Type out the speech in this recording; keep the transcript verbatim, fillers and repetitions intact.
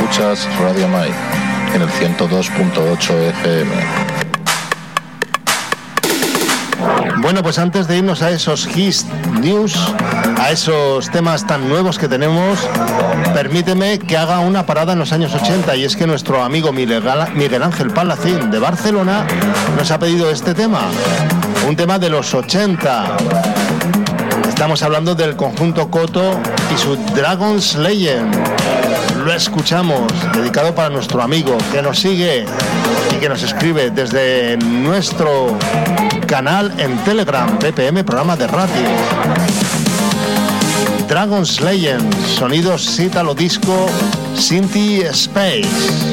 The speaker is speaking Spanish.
Escuchas Radio Mai en el ciento dos punto ocho F M. Bueno, pues antes de irnos a esos Hits News, a esos temas tan nuevos que tenemos, permíteme que haga una parada en los años ochenta, y es que nuestro amigo Miguel Ángel Palacín de Barcelona nos ha pedido este tema, un tema de los ochenta. Estamos hablando del conjunto Koto y su Dragon's Legend. Lo escuchamos, dedicado para nuestro amigo que nos sigue y que nos escribe desde nuestro canal en Telegram, B P M, programa de radio. Dragon's Legend, sonidos Italo Disco, Synthi Space.